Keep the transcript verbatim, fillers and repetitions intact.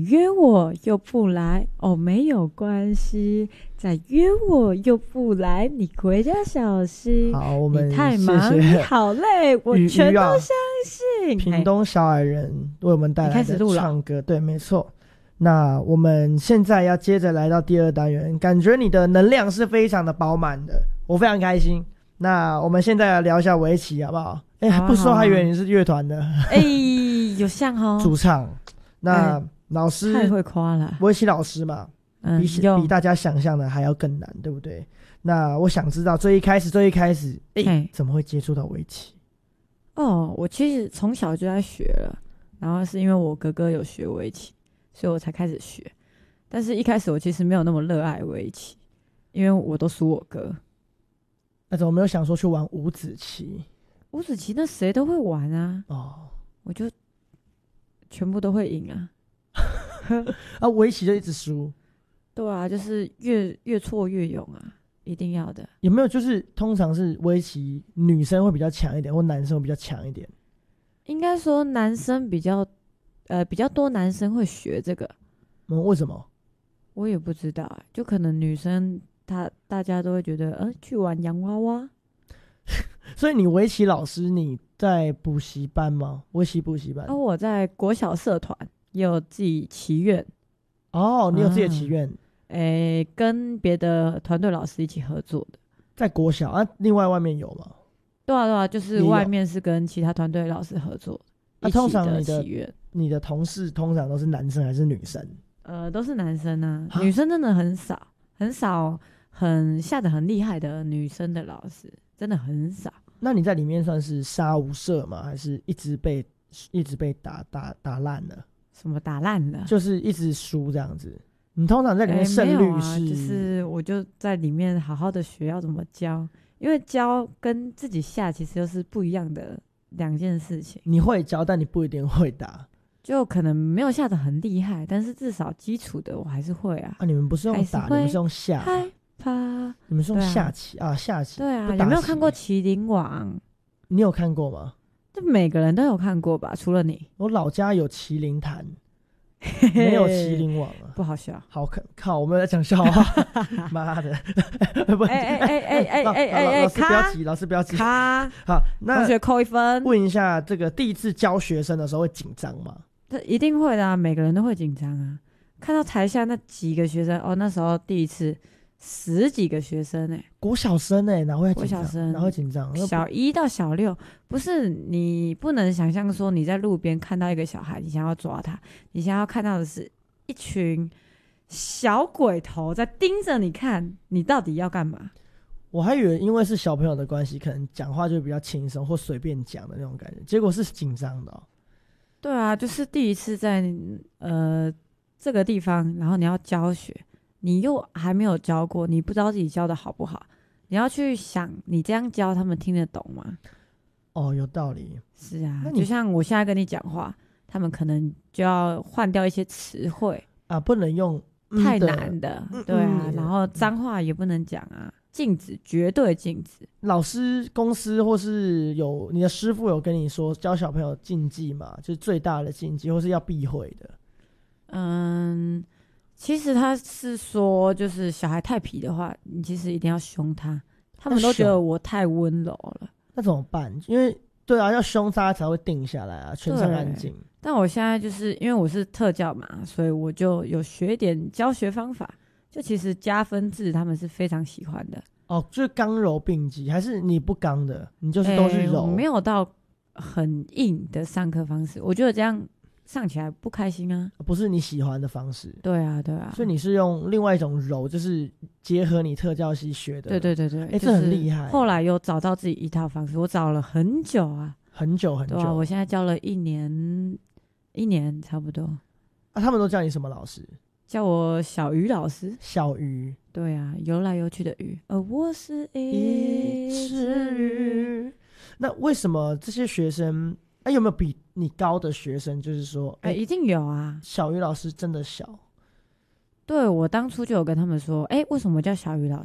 约我又不来，哦，没有关系，再约我又不来，你回家小心。 好，我们你太忙， 谢谢你好累，我全都相信。 屏东小矮人为我们带来的唱歌，对，没错。那我们现在要接着来到第二单元，感觉你的能量是非常的饱满的，我非常开心。那我们现在来聊一下围棋好不好？哎、欸，不说还以为你是乐团的。 哎、欸，有像哦， 主唱。那、欸、老师太会夸了， 围棋老师嘛，嗯、比比大家想象的还要更难，对不对？那我想知道最一开始，最一开始，哎、欸，怎么会接触到围棋？ 哦，我其实从小就在学了，然后是因为我哥哥有学围棋，所以我才开始学。但是一开始我其实没有那么热爱围棋，因为我都输我哥。 那怎么没有想说去玩五子棋？ 五子棋那谁都会玩啊。 哦， 我就全部都会赢啊。 啊，围棋就一直输。 对啊，就是越越挫越勇啊，一定要的。 有没有就是通常是围棋女生会比较强一点，或男生会比较强一点？ 应该说男生比较呃比较多男生会学这个。 嗯，为什么？ 我也不知道、欸，就可能女生她大家都会觉得，呃，去玩洋娃娃。 所以你围棋老师你在补习班吗？围棋补习班？ 哦，我在国小社团也有自己棋院。 哦，你有自己的棋院？ 哎、啊欸，跟别的团队老师一起合作的。 在国小啊？另外外面有吗？ 对啊，对啊，就是外面是跟其他团队老师合作的。 那、啊、通常你的你的同事通常都是男生还是女生？ 呃，都是男生啊，女生真的很少，很少，很下得很厉害的女生的老师真的很少。 那你在里面算是杀无赦吗？还是一直被一直被打打打烂了？ 什么打烂了？ 就是一直输这样子。你通常在里面胜率是、欸啊？就是我就在里面好好的学要怎么教，因为教跟自己下其实又是不一样的两件事情。 你会教，但你不一定会打。 就可能没有下得很厉害，但是至少基础的我还是会啊。 啊，你们不是用打，你们是用下。 害怕。 你们是用下棋 啊, 啊，下棋。 对啊，有没有看过《麒麟王》？ 你有看过吗？ 就每个人都有看过吧，除了你。 我老家有麒麟坛，没有麒麟王啊， 不好笑。 好看，靠，我们在讲笑话。妈的！ 哎哎哎哎哎哎哎！ 老师不要急，老师不要急。 卡。 好，那同学扣一分。 问一下，这个第一次教学生的时候会紧张吗？ 这一定会的啊，每个人都会紧张啊。看到台下那几个学生，哦，那时候第一次十几个学生哎、欸， 国小生哎、欸，哪会紧张？ 国小生哪会紧张？ 小一到小六，不是你不能想象说你在路边看到一个小孩，你想要抓他，你想要看到的是一群小鬼头在盯着你看，你到底要干嘛？ 我还以为因为是小朋友的关系，可能讲话就比较轻松或随便讲的那种感觉，结果是紧张的、哦。 对啊，就是第一次在呃这个地方，然后你要教学，你又还没有教过，你不知道自己教的好不好，你要去想你这样教他们听得懂吗？ 哦，有道理。 是啊，就像我现在跟你讲话，他们可能就要换掉一些词汇啊，不能用、 嗯、太难的、嗯，对啊、嗯，然后脏话也不能讲啊。禁止，绝对禁止。 老师、公司或是有你的师傅有跟你说教小朋友禁忌嘛？就是最大的禁忌，或是要避讳的。 嗯，其实他是说，就是小孩太皮的话，你其实一定要凶他。他们都觉得我太温柔了， 那怎么办？因为对啊，要凶他才会定下来啊，全场安静。 但我现在就是因为我是特教嘛，所以我就有学一点教学方法。就其实加分制他们是非常喜欢的哦，就是刚柔并济，还是你不刚的，你就是都是柔， 欸、我没有到很硬的上课方式，我觉得这样上起来不开心啊， 不是你喜欢的方式。 对啊，对啊， 所以你是用另外一种柔，就是结合你特教系学的。 对对对对，哎、 欸，这很厉害。 后来有找到自己一套方式，我找了很久啊， 很久很久。 对啊，我现在教了一年，一年差不多。 啊，他们都叫你什么老师？ 叫我小鱼老师。 小鱼。 对啊，游来游去的鱼。而我是一只鱼。那为什么这些学生，啊，有没有比你高的学生？就是说， 哎、欸，一定有啊。 小鱼老师真的小。 对，我当初就有跟他们说，哎、欸，为什么叫小鱼老